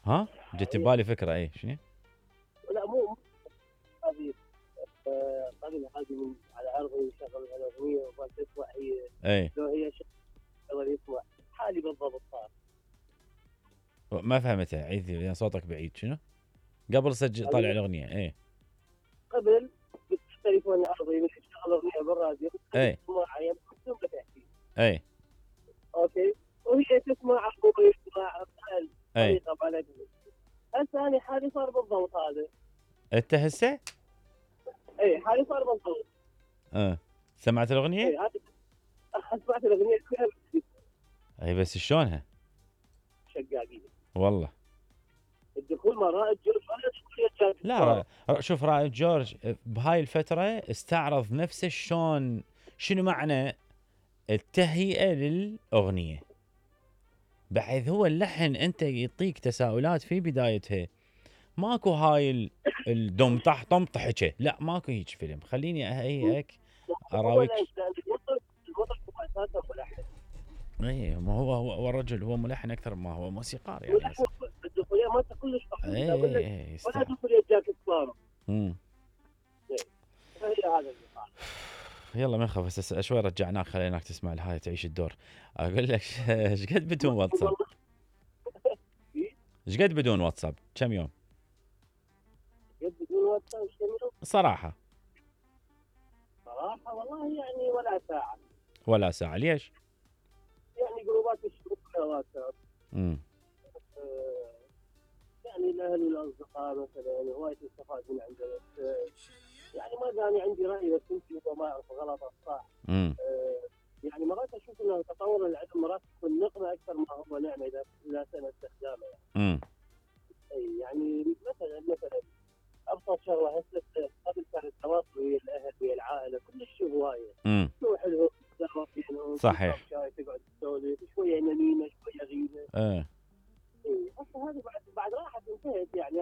ها جت ببالي فكره. اي شنو؟ لا مو هذه هذه من على عرض يشغل الاغنيه وما تسمع هي. اي لو هي شغل يسمع حالي بالضبط صار. ما فهمتها، عيد لان صوتك بعيد. شنو؟ قبل سجل طالع الاغنيه. اي قبل بالتليفون الارضي بس تشتغل اغنيه بالراديو اي تسمعها يعني بدون ما تحكي. اي اوكي وهي تسمع ابوي يسمع اي طريقه بلدي. هسه انا حالي صار بالضبط هذا. انت هسه؟ اي حالي صار بالضبط. سمعت اي الاغنيه؟ هذه سمعت الاغنيه كلها اي بس شلونها؟ شقاقين. والله الدخول مع رائد جورج ولا شخصيه لا شوف رائد جورج بهاي الفتره استعرض نفسه شلون، شنو معنى التهيئه للاغنيه، بحيث هو اللحن انت يعطيك تساؤلات في بدايتها. ماكو هاي الدم طح طم طحكه، لا ماكو هيك فيلم. خليني اهيئك اراويك. المطرب هو اساسا ملحن. اي ما هو الرجل هو ملحن اكثر ما هو موسيقار يعني. الدخوليه مالته كلش اي اقول لك ولا دخوليه جاك سبارو. هي هذا اللي صار. يلا ما نخاف، بس شوي رجعناك خليناك تسمع الهاي تعيش الدور. اقول لك ايش قد بدون واتساب؟ ايش قد بدون واتساب؟ كم يوم؟ قد بدون واتساب كم يوم؟ صراحه والله يعني ولا ساعه. ولا ساعه. ليش؟ يعني جروبات الشباب على واتساب. يعني الاهل والاصدقاء مثلا هوايه استفاد من عندنا. يعني ما دامي عندي راي بس يمكن ما اعرف غلط او صح. يعني مرات اشوف ان تطور العلم مرات يكون نقمه اكثر ما هو نعمه اذا تم استخدامه يعني. يعني مثلا ابسط شغله هسه قبل كان التواصل ويا الاهل ويا العائله كلش هوايه. تروح لهم صحيح. تقعد تسولف شويه نميمه شويه غيبه. هسه هذه بعد راحت انتهت يعني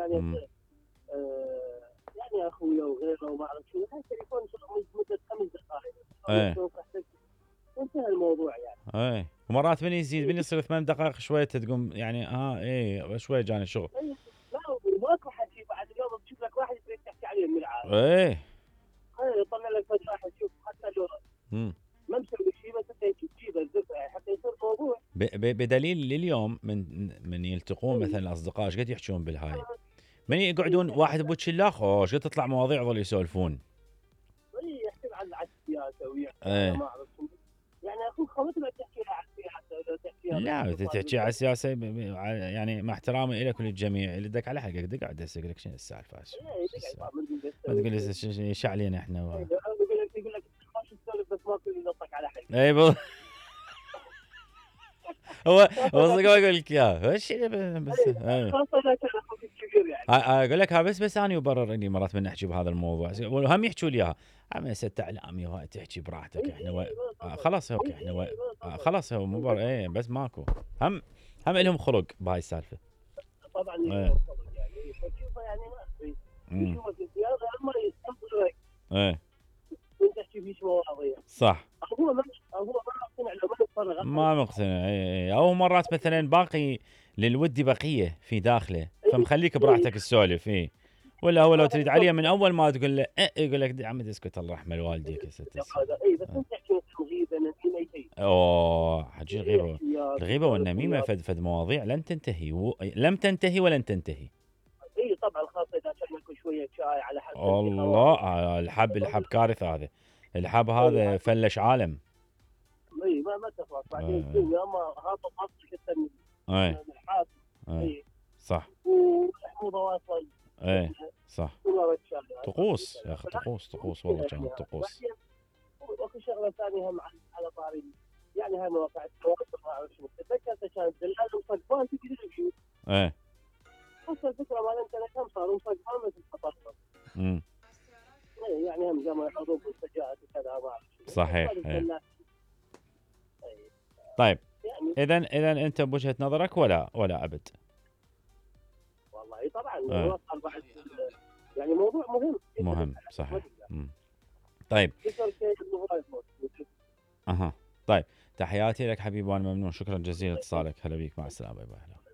يعني اخويا وغيره وما اعرف شو هاي التليفون مده 5 دقائق. وانتهى الموضوع يعني. ومرات من يزيد من يصير 8 دقائق شويه تقوم يعني شويه جاني شغل. لا ماكو حكي بعد اليوم بتشوف لك واحد تريد تحكي عليه من العالم. يطلع لك فد واحد شوف حتى لو ما مسوي شيء بس انت تجيبه الذكرى حتى يصير موضوع. بدليل اليوم من يلتقون مثلا الاصدقاء ايش قد يحجون بالهاي، من يقعدون واحد بوجه الاخر ايش قد تطلع مواضيع ظل يسولفون. يحكي عن السياسه ويحكي ما اعرف يعني اخوك خوت ما تحكي عن السياسه ولا تحكي لا تحكي على السياسه يعني مع احترامي لك وللجميع اللي دق على حلقك دق قاعد اسالك لك شنو السالفه. ما تقول لي ايش علينا احنا يقول لك خش تسولف بس ما كل ينطق على حلقك. اي بالضبط. هو صدق ما اقول لك اياه بس خاصه اذا كان اخوك الكبير يعني. اقول لك بس انا يبرر اني مرات من نحكي بهذا الموضوع وهم يحكوا لي اياها. عم ست اعلامي وهاي تحكي براحتك احنا خلاص اوكي احنا خلاص هو مو بس ماكو هم لهم خلق بهاي السالفه. طبعا يعني فشوفه يعني ما يشوفك الزياده اما يستقبلك. وانت تحكي في شو مواضيع. صح. هو ما مقتنع لو ما نتفرغ ما مقتنع. او مرات مثلا باقي للودي بقيه في داخله فمخليك براحتك تسولف. ولا هو لو تريد عليه من اول ما تقول له يقول لك يا عمي اسكت الله يرحم والديك يا ست. بس انت تحكي غيبه نميمه شيء. حجي الغيبه والنميمه فد مواضيع لن تنتهي لم تنتهي ولن تنتهي. طبعا خاصه اذا كان لكم شويه شاي على حسب. الله الحب كارثه هذا. الحب هذا فلش عالم. ما تخلص بعدين الدنيا ما هابط اصلك انت من الحاسب. صح. وحموضه واصل. صح. طقوس يا اخي طقوس والله كانت طقوس. واكو شغله ثانيه هم على طاري يعني هاي مواقع التواصل ما اعرف شنو تذكرت كانت دلال وصقبان تقدر تجيب. هسه الفكره مال انت كم صار وصقبان مثل تطرف. يعني هم جمع حروب والسجاءات وكذا ما اعرف. صحيح. طيب يعني اذا انت بوجهه نظرك ولا ابد؟ والله طبعا نوصل بعد يعني موضوع مهم صحيح. طيب طيب تحياتي لك حبيبي وانا ممنون شكرا جزيلا لاتصالك. هلا بيك مع السلامه. باي باي.